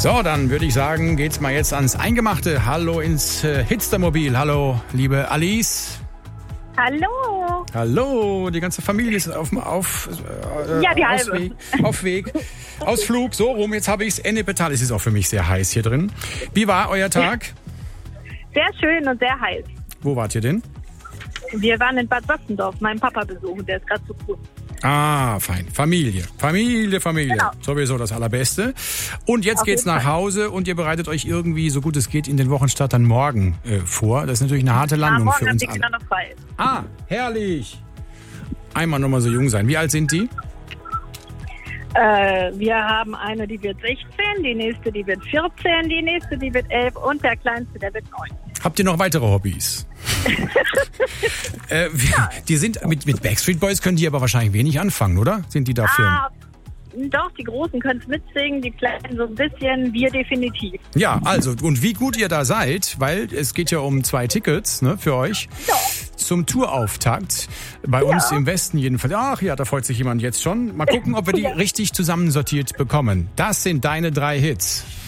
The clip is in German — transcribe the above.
So, dann würde ich sagen, geht's mal jetzt ans Eingemachte. Hallo ins Hitstermobil. Hallo, liebe Alice. Hallo. Hallo, die ganze Familie ist auf Weg. Ausflug, so rum, jetzt habe ich's. Ennepetal, es ist auch für mich sehr heiß hier drin. Wie war euer Tag? Sehr schön und sehr heiß. Wo wart ihr denn? Wir waren in Bad Sachsendorf, meinen Papa besuchen, der ist gerade zu Besuch. Ah, fein. Familie. Genau. Sowieso das Allerbeste. Und jetzt geht's nach Hause und ihr bereitet euch irgendwie, so gut es geht, in den Wochenstart dann morgen vor. Das ist natürlich eine harte Landung für uns alle. Noch frei. Ah, herrlich. Einmal nochmal so jung sein. Wie alt sind die? Wir haben eine, die wird 16, die nächste, die wird 14, die nächste, die wird 11 und der kleinste, der wird 9. Habt ihr noch weitere Hobbys? Die sind mit Backstreet Boys können die aber wahrscheinlich wenig anfangen, oder? Sind die da firm? Doch, die Großen können es mitsingen, die Kleinen so ein bisschen, wir definitiv. Ja, also, und wie gut ihr da seid, weil es geht ja um 2 Tickets, ne, für euch. Ja. Zum Tourauftakt. Bei uns im Westen jedenfalls. Ach ja, da freut sich jemand jetzt schon. Mal gucken, ob wir die richtig zusammensortiert bekommen. Das sind deine 3 Hits.